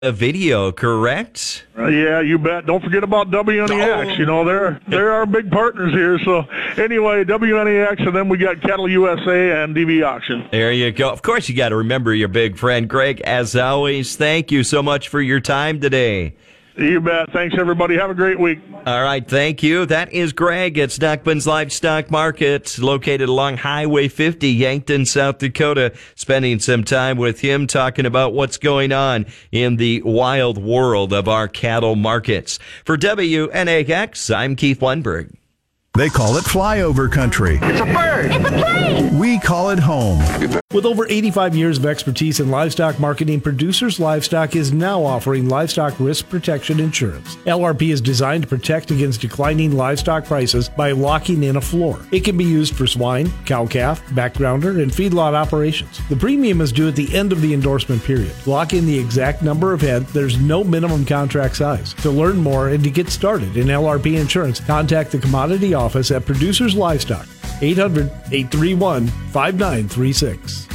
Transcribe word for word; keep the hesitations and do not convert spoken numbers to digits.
a video, correct? Uh, yeah, you bet. Don't forget about W N E X. Oh. You know, they're they're our big partners here. So anyway, W N E X, and then we got Cattle U S A and D V Auction. There you go. Of course, you got to remember your big friend, Greg. As always, thank you so much for your time today. You bet. Thanks, everybody. Have a great week. All right, thank you. That is Greg at Stockman's Livestock Market, located along Highway fifty, Yankton, South Dakota. Spending some time with him talking about what's going on in the wild world of our cattle markets. For W N A X, I'm Keith Lundberg. They call it flyover country. It's a bird. It's a plane. We call it home. With over eighty-five years of expertise in livestock marketing, Producers Livestock is now offering livestock risk protection insurance. L R P is designed to protect against declining livestock prices by locking in a floor. It can be used for swine, cow-calf, backgrounder, and feedlot operations. The premium is due at the end of the endorsement period. Lock in the exact number of head. There's no minimum contract size. To learn more and to get started in L R P insurance, contact the Commodity Office at Producers Livestock, eight hundred, eight three one, five nine three six.